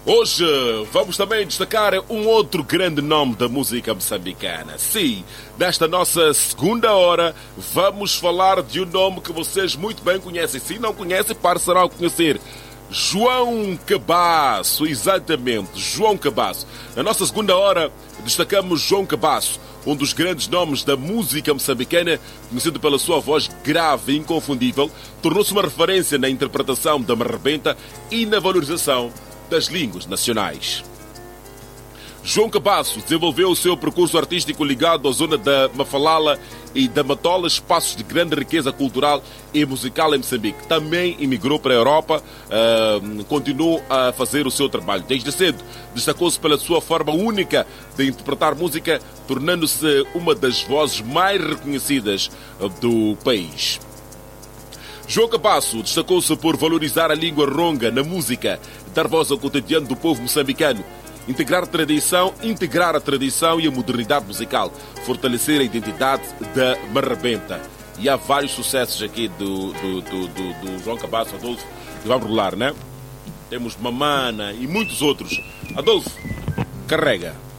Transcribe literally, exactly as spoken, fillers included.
Hoje vamos também destacar um outro grande nome da música moçambicana. Sim, nesta nossa segunda hora vamos falar de um nome que vocês muito bem conhecem. Se não conhecem, passarão a conhecer. João Cabasso, exatamente, João Cabasso. Na nossa segunda hora destacamos João Cabasso, um dos grandes nomes da música moçambicana, conhecido pela sua voz grave e inconfundível, tornou-se uma referência na interpretação da marrebenta e na valorização das línguas nacionais. João Cabasso desenvolveu o seu percurso artístico ligado à zona da Mafalala e da Matola, espaços de grande riqueza cultural e musical em Moçambique. Também emigrou para a Europa, uh, continuou a fazer o seu trabalho. Desde cedo, destacou-se pela sua forma única de interpretar música, tornando-se uma das vozes mais reconhecidas do país. João Cabasso destacou-se por valorizar a língua ronga na música, dar voz ao cotidiano do povo moçambicano, integrar a tradição, integrar a tradição e a modernidade musical, fortalecer a identidade da marrebenta. E há vários sucessos aqui do, do, do, do, do João Cabasso, Adolfo, que vamos rolar, né? Temos Mamana e muitos outros. Adolfo, carrega.